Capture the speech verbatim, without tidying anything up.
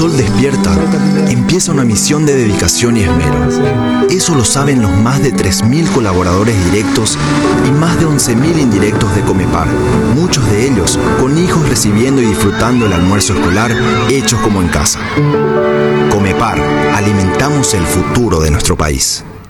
sol despierta, empieza una misión de dedicación y esmero. Eso lo saben los más de tres mil colaboradores directos y más de once mil indirectos de Comepar, muchos de ellos con hijos recibiendo y disfrutando el almuerzo escolar hechos como en casa. Comepar, alimentamos el futuro de nuestro país.